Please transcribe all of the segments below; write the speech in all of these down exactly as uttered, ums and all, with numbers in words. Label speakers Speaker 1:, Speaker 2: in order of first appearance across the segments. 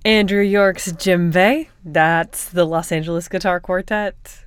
Speaker 1: Andrew York's djembe. That's the Los Angeles Guitar Quartet.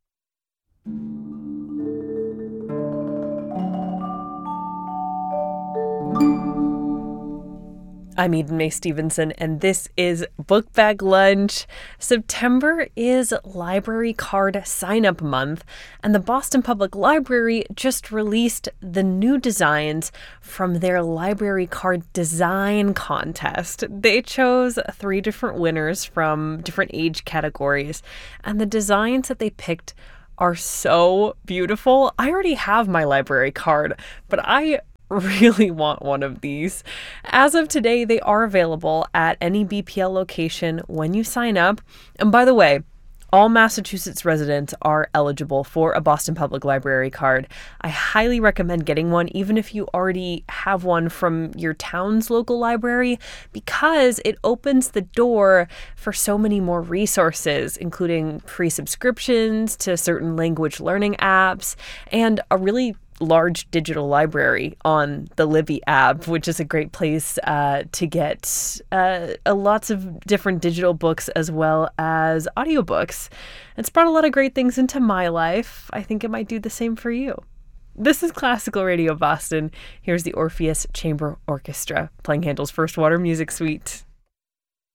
Speaker 1: I'm Eden Mae Stevenson, and this is Book Bag Lunch. September is Library Card Sign-Up Month, and the Boston Public Library just released the new designs from their Library Card Design Contest. They chose three different winners from different age categories, and the designs that they picked are so beautiful. I already have my library card, but I really want one of these. As of today, they are available at any B P L location when you sign up. And by the way, all Massachusetts residents are eligible for a Boston Public Library card. I highly recommend getting one, even if you already have one from your town's local library, because it opens the door for so many more resources, including free subscriptions to certain language learning apps and a really large digital library on the Libby app, which is a great place uh, to get uh, lots of different digital books as well as audiobooks. It's brought a lot of great things into my life. I think it might do the same for you. This is Classical Radio Boston. Here's the Orpheus Chamber Orchestra playing Handel's First Water Music Suite.